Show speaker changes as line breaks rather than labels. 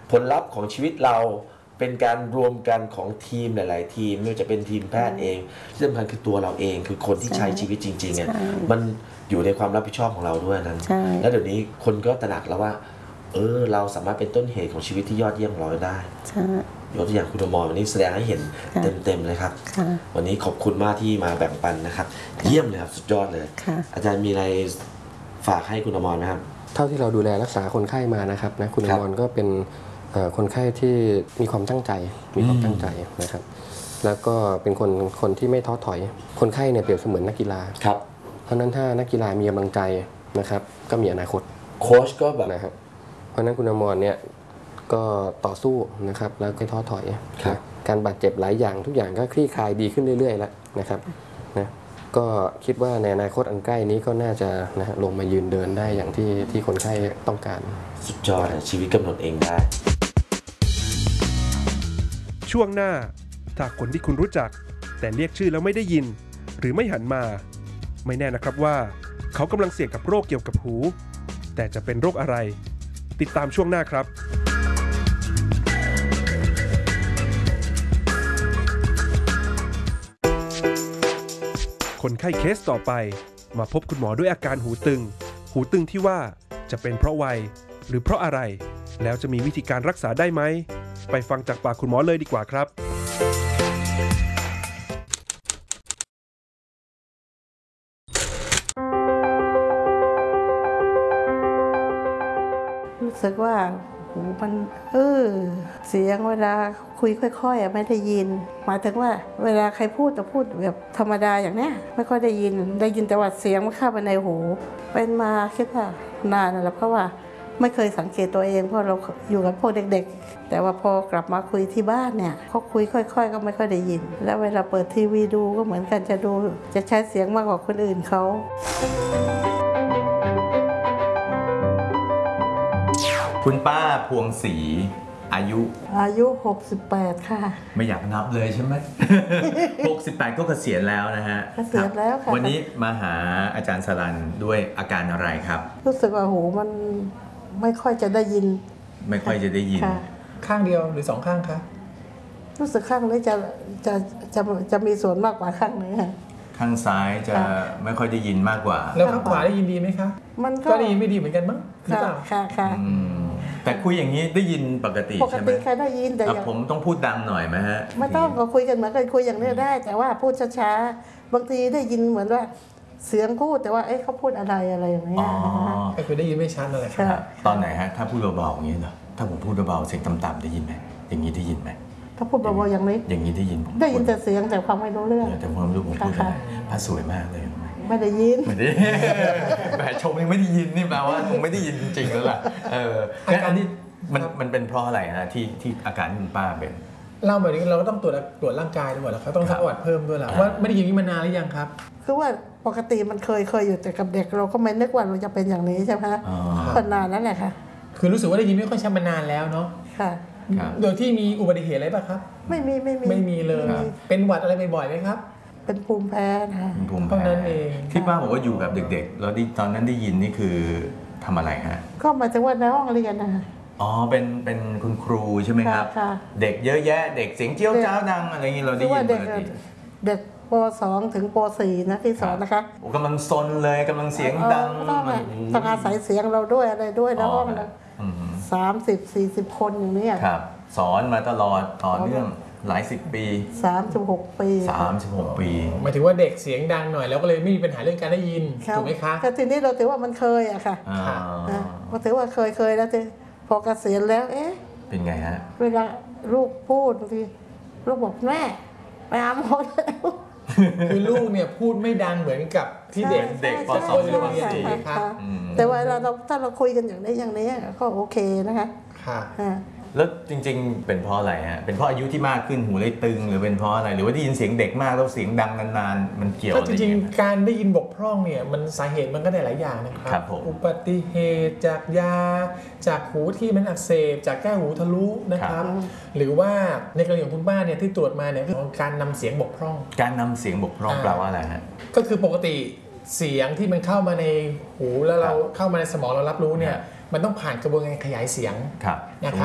ผลลัพธ์ของชีวิตเราเป็นการรวมกันของทีมหลายๆทีมไม่ว่าจะเป็นทีมแพทย์เองที่สำคัญคือตัวเราเองคือคนที่ใช้ชีวิตจริงๆเนี่ยมันอยู่ในความรับผิดชอบของเราด้วยนั้นแล้วเดี๋ยวนี้คนก็ตระหนักแล้วว่าเราสามารถเป็นต้นเหตุของชีวิตที่ยอดเยี่ยมของเราได้ยกตัวอย่างคุณอมรวันนี้แสดงให้เห็นเต็มๆเลยครับวันนี้ขอบคุณมากที่มาแบ่งปันนะครับเยี่ยมเลยครับสุดยอดเลยอาจารย์มีอะไรฝากให้คุณอมรไหมครับ
เท่าที่เราดูแลรักษาคนไข้มานะครับนะคุณอมรก็เป็นคนไข้ที่มีความตั้งใจนะครับแล้วก็เป็นคนที่ไม่ท้อถอยคนไข้เนี่ยเปรียบเสมือนนักกีฬา
ครับ
เพราะฉะนั้นถ้านักกีฬามีกำลังใจนะครับก็มีอนาคต
โค้ชก็แบบ
นะครับเพราะฉะนั้นคุณอมรเนี่ยก็ต่อสู้นะครับแล้วก็ท้อถอยนะการบาดเจ็บหลายอย่างทุกอย่างก็คลี่คลายดีขึ้นเรื่อยๆแล้วนะครับนะก็คิดว่าในอนาคตอันใกล้นี้ก็น่าจะนะลงมายืนเดินได้อย่างที่คนไข้ต้องการ
สุดยอดชีวิตกำหนดเองได้
ช่วงหน้าถ้าคนที่คุณรู้จักแต่เรียกชื่อแล้วไม่ได้ยินหรือไม่หันมาไม่แน่นะครับว่าเขากำลังเสี่ยงกับโรคเกี่ยวกับหูแต่จะเป็นโรคอะไรติดตามช่วงหน้าครับคนไข้เคสต่อไปมาพบคุณหมอด้วยอาการหูตึงที่ว่าจะเป็นเพราะวัยหรือเพราะอะไรแล้วจะมีวิธีการรักษาได้ไหมไปฟังจากปากคุณหมอเลยดีกว่าครับ
รู้สึกว่าหูมันเสียงเวลาคุยค่อยๆไม่ได้ยินหมายถึงว่าเวลาใครพูดจะพูดแบบธรรมดาอย่างเนี้ยไม่ค่อยได้ยินแต่ว่าเสียงมันเข้าไปในหูเป็นมาคิดว่านานแล้วเพราะว่าไม่เคยสังเกตตัวเองเพราะเราอยู่กับพวกเด็กๆแต่ว่าพอกลับมาคุยที่บ้านเนี่ยเขาคุยค่อยๆก็ไม่ค่อยได้ยินแล้วเวลาเปิดทีวีดูก็เหมือนกันจะใช้เสียงมากกว่าคนอื่นเขา
คุณป้าพวงศรีอายุ
68ค่ะ
ไม่อยากนับเลยใช่ไหม 68 ก็เกษียณแล้วนะฮะ
เกษียณแล้วค่ะ
วันนี้มาหาอาจารย์สรัญด้วยอาการอะไรครับ
รู้สึกว่าหูมันไม่ค่อยจะได้ยิน
ไม่ค่อยจะได้ยิน
ข้างเดียวหรือ2ข้างคะ
รู้สึกข้างนี้จะมีส่วนมากกว่าข้างนี้ค่ะ
ข้างซ้ายจะไม่ค่อยได้ยินมากกว่า
แล้วข้างขวาได้ยินดีไหมคะ
มัน
ก็ดีไม่ดีเหมือนกันมั้งหรือเปล่า
ค่ะ
แต่คุยอย่างนี้ได้ยินปกติใช่ไหม
ปกติใครได้ยินแต่
ผมต้องพูดดังหน่อยไหมฮะ
ไม่ต้องก็คุยกันเหมือนกันคุยอย่างนี้ได้แต่ว่าพูดช้าๆบางทีได้ยินเหมือนว่าเสียงพูดแต่ว่าเขาพูดอะไรอย่างนี้
ก็คือได้ยินไม่ชัดเลยครับ
ตอนไหนฮะถ้าพูดเบาๆอย่างนี้เหรอถ้าผมพูดเบาๆเสียงต่ำๆได้ยินไหมอย่างนี้ได้ยินไหม
ถ้าพูดเบาๆอย่างนี้
ได้ยิน
แต่เสียงแต่ความไม่รู้เรื่อง
แต่ความรู้ผมพูดอะไรพระสวยมากเลย
ไม่ได้ยิน
แหมชมยังไม่ได้ยินนี่แปลว่าคงไม่ได้ยินจริงๆแล้วล่ะงั้นอันนี้มันเป็นเพราะอะไรฮะที่อาการคุณป้าเป็น
เล่าแบบนี้เราก็ต้องตรวจร่างกายด้วยแล้วครับต้องซักประวัติเพิ่มด้วยล่ะว่าไม่ได้ยินนี้มานานหรือยังครับ
คือว่าปกติมันเคยอยู่แต่กับเด็กเราก็ไม่นึกว่าเราจะเป็นอย่างนี้ใช่ไหมคนนานนั่นแหละค่ะ
คือรู้สึกว่าได้ยินไม่ค่อยชัดมานานแล้วเนาะ
ค่ะ
โดยที่มีอุบัติเหตุอะไรป่ะครับ
ไม่
มีเลยเป็นหวัดอะไรบ่อยๆไหมครับ
เป็นภูมิแพ้ค่ะ
ภูมิแพ้
นั่นเอง
ที่ป้าบอกว่าอยู่กับเด็กๆแล้วตอนนั้นได้ยินนี่คือทำอะไรฮะ
ก็หมายถึงว่าในห้องเรียนนะคะ
เป็นคุณครูใช่ไหมครับเด็กเยอะแยะเด็กเสียงเจี๊ยวจ้าวดังอะไรอย่างนี้เราได้ยิน
เด็กป.2 ถึงป.4 นะที่สอนนะคะ
กำลังซนเลยกำลังเสียงดัง
ต้องอาศัยเสียงเราด้วยอะไรด้วยในห้องนะ30-40 คนอย่างนี้
ครับสอนมาตลอดต่อเนื่องหลาย10 ปี
36 ปี
ห
มายถึงว่าเด็กเสียงดังหน่อยแล้วก็เลยไม่มีปัญหาเรื่องการได้ยินถูกไหมคะ
แต่ทีนี้เราถือว่ามันเคยอะค่ะเราถือว่าเคยแล้วพอเกษียณแล้ว
เป็นไงฮะ
เวลาลูกพูดบางทีลูกบอกแม่ไปหาหมอแล้ว
คือลูกเนี่ยพูดไม่ดังเหมือนกับที่เด็ก
ป.2
เรียนดีครับ
แต่ว่าถ้าเราคุยกันอย่างนี้ก็โอเคนะคะ
แล้วจริงๆเป็นเพราะอะไรฮะเป็นเพราะอายุที่มากขึ้นหูเลยตึงหรือเป็นเพราะอะไรหรือว่าได้ยินเสียงเด็กมากแล้วเสียงดังนานๆมันเกี่ยวอะไร
จริงๆการได้ยินบกพร่องเนี่ยมันสาเหตุมันก็ได้หลายอย่างนะครับอุบัติเหตุจากยาจากหูที่มันอักเสบจากแก้วหูทะลุนะครับหรือว่าในกรณีของคุณป้าเนี่ยที่ตรวจมาเนี่ยคือการนำเสียงบกพร่อง
การนำเสียงบกพร่องแปลว่าอะไรฮะ
ก็คือปกติเสียงที่มันเข้ามาในหูแล้วเราเข้ามาในสมองเรารับรู้เนี่ยมันต้องผ่านกระบวนการขยายเสียงนะครับ